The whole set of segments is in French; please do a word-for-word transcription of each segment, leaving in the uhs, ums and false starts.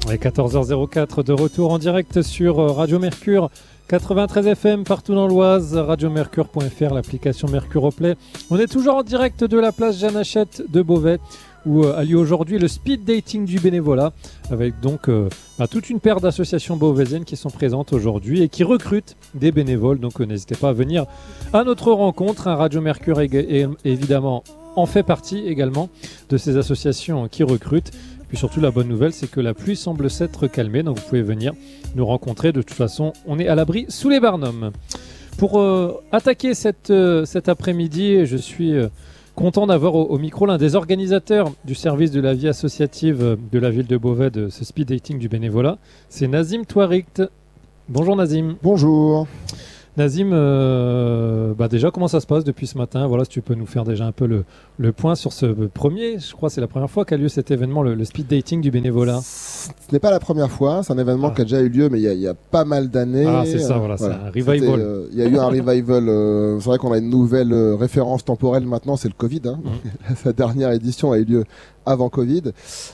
Et quatorze heures zéro quatre de retour en direct sur Radio Mercure quatre-vingt-treize F M partout dans l'Oise, radiomercure point f r, l'application Mercure au Play. On est toujours en direct de la place Jeanne Hachette de Beauvais où euh, a lieu aujourd'hui le speed dating du bénévolat avec donc euh, bah, toute une paire d'associations beauvaisiennes qui sont présentes aujourd'hui et qui recrutent des bénévoles. Donc euh, n'hésitez pas à venir à notre rencontre. Hein, Radio Mercure est, est, évidemment en fait partie également de ces associations qui recrutent. Puis surtout, la bonne nouvelle, c'est que la pluie semble s'être calmée, donc vous pouvez venir nous rencontrer. De toute façon, on est à l'abri sous les Barnums. Pour euh, attaquer cette, euh, cet après-midi, je suis euh, content d'avoir au, au micro l'un des organisateurs du service de la vie associative euh, de la ville de Beauvais, de ce speed dating du bénévolat. C'est Nazim Touarict. Bonjour Nazim. Bonjour. Nazim, euh, bah déjà, comment ça se passe depuis ce matin? Voilà, si tu peux nous faire déjà un peu le, le point sur ce premier, je crois que c'est la première fois qu'a lieu cet événement, le, le speed dating du bénévolat. Ce n'est pas la première fois, c'est un événement ah. qui a déjà eu lieu, mais il y, y a pas mal d'années. Ah, c'est ça, voilà, voilà. C'est un revival. Euh, il y a eu un revival, euh, c'est vrai qu'on a une nouvelle euh, référence temporelle maintenant, c'est le Covid. Hein. Mmh. Sa dernière édition a eu lieu avant Covid.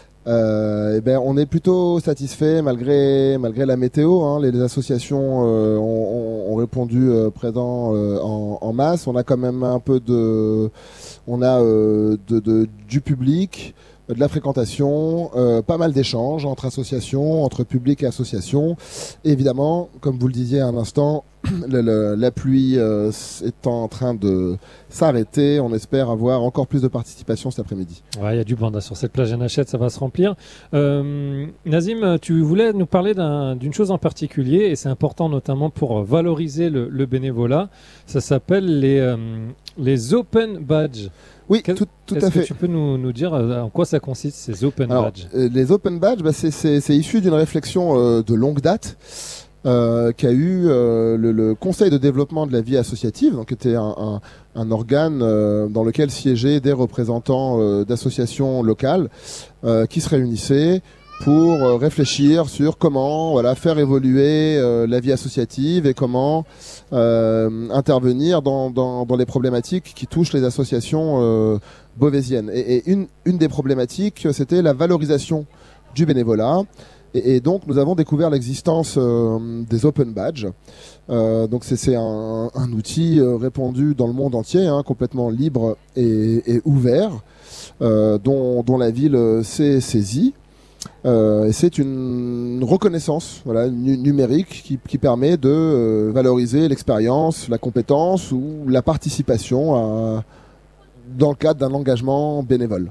Euh, et ben on est plutôt satisfait malgré malgré la météo. Hein, les, les associations euh, ont, ont répondu euh, présent euh, en, en masse. On a quand même un peu de, on a euh, de, de du public, de la fréquentation, euh, pas mal d'échanges entre associations, entre public et associations. Et évidemment, comme vous le disiez à un instant, le, le, la pluie euh, est en train de s'arrêter. On espère avoir encore plus de participation cet après-midi. Ouais, il y a du banda sur cette plage Jeanne Hachette, ça va se remplir. Euh, Nazim, tu voulais nous parler d'un, d'une chose en particulier, et c'est important notamment pour valoriser le, le bénévolat. Ça s'appelle les, euh, les Open Badges. Oui, tout, tout Est-ce à que fait. tu peux nous, nous dire en quoi ça consiste, ces Open Alors, Badges? euh, Les Open Badges, bah, c'est, c'est, c'est issu d'une réflexion euh, de longue date. Euh, qu'a eu euh, le, le Conseil de développement de la vie associative, donc qui était un, un, un organe euh, dans lequel siégeaient des représentants euh, d'associations locales euh, qui se réunissaient pour euh, réfléchir sur comment voilà faire évoluer euh, la vie associative et comment euh, intervenir dans, dans, dans les problématiques qui touchent les associations euh, beauvaisiennes. Et, et une, une des problématiques, c'était la valorisation du bénévolat. Et, et donc, nous avons découvert l'existence euh, des Open Badges. Euh, donc, c'est, c'est un, un outil euh, répandu dans le monde entier, hein, complètement libre et, et ouvert, euh, dont, dont la ville euh, s'est saisie. Euh, et c'est une reconnaissance voilà, nu- numérique qui, qui permet de euh, valoriser l'expérience, la compétence ou la participation à, dans le cadre d'un engagement bénévole.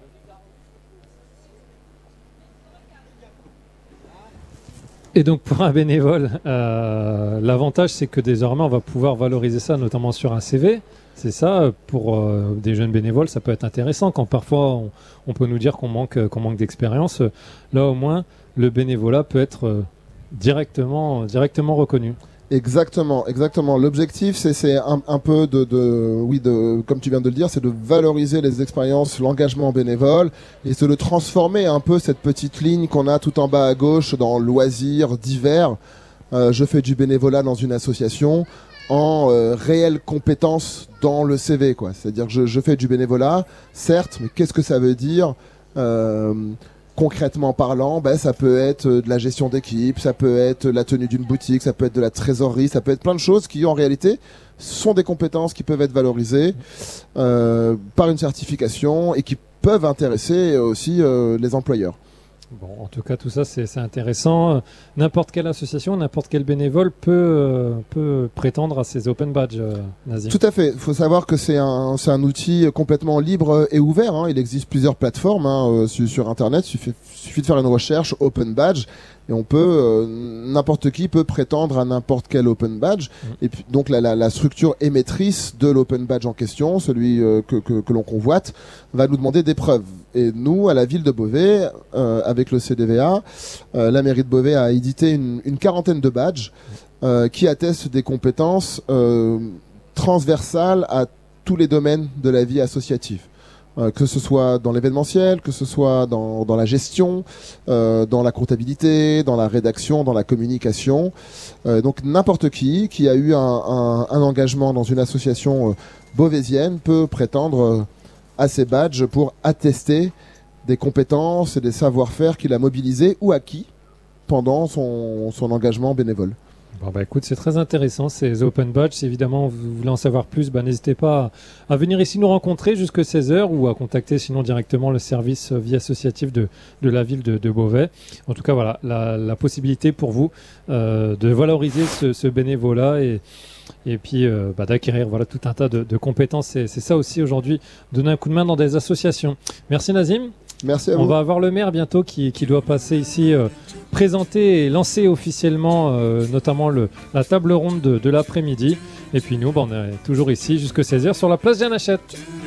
Et donc pour un bénévole, euh, l'avantage c'est que désormais on va pouvoir valoriser ça notamment sur un C V. C'est ça, pour euh, des jeunes bénévoles, ça peut être intéressant quand parfois on, on peut nous dire qu'on manque, qu'on manque d'expérience. Là au moins, le bénévolat peut être euh, directement, directement reconnu. Exactement, exactement. L'objectif, c'est, c'est un, un peu de, de, oui, de, comme tu viens de le dire, c'est de valoriser les expériences, l'engagement bénévole, et c'est de transformer un peu cette petite ligne qu'on a tout en bas à gauche dans loisirs divers. Euh, je fais du bénévolat dans une association en euh, réelle compétence dans le C V, quoi. C'est-à-dire que je, je fais du bénévolat, certes, mais qu'est-ce que ça veut dire euh, concrètement parlant, ben, ça peut être de la gestion d'équipe, ça peut être la tenue d'une boutique, ça peut être de la trésorerie, ça peut être plein de choses qui, en réalité, sont des compétences qui peuvent être valorisées euh, par une certification et qui peuvent intéresser aussi euh, les employeurs. Bon, en tout cas, tout ça, c'est, c'est intéressant. Euh, n'importe quelle association, n'importe quel bénévole peut, euh, peut prétendre à ces Open Badges, euh, Nazim. Tout à fait. Il faut savoir que c'est un, c'est un outil complètement libre et ouvert. Hein. Il existe plusieurs plateformes hein, euh, sur, sur Internet. Il suffit, suffit de faire une recherche Open Badge et on peut, euh, n'importe qui peut prétendre à n'importe quel Open Badge. Mmh. Et puis, donc, la, la, la structure émettrice de l'Open Badge en question, celui euh, que, que, que l'on convoite, va nous demander des preuves. Et nous, à la ville de Beauvais, euh, avec le C D V A, euh, la mairie de Beauvais a édité une, une quarantaine de badges euh, qui attestent des compétences euh, transversales à tous les domaines de la vie associative. Euh, que ce soit dans l'événementiel, que ce soit dans, dans la gestion, euh, dans la comptabilité, dans la rédaction, dans la communication. Euh, donc n'importe qui qui a eu un, un, un engagement dans une association euh, beauvaisienne peut prétendre euh, à ces badges pour attester des compétences et des savoir-faire qu'il a mobilisés ou acquis pendant son, son engagement bénévole. Bon bah écoute, c'est très intéressant ces Open Badge. Si évidemment vous voulez en savoir plus, bah, n'hésitez pas à, à venir ici nous rencontrer jusqu'à seize heures ou à contacter sinon directement le service vie associative de, de la ville de, de Beauvais. En tout cas, voilà, la, la possibilité pour vous euh, de valoriser ce, ce bénévolat et, et puis euh, bah, d'acquérir voilà, tout un tas de, de compétences. C'est, c'est ça aussi aujourd'hui, donner un coup de main dans des associations. Merci Nazim. Merci à vous. On va avoir le maire bientôt qui, qui doit passer ici, euh, présenter et lancer officiellement euh, notamment le, la table ronde de, de l'après-midi. Et puis nous, bah, on est toujours ici jusqu'à seize heures sur la place Jeanne Hachette.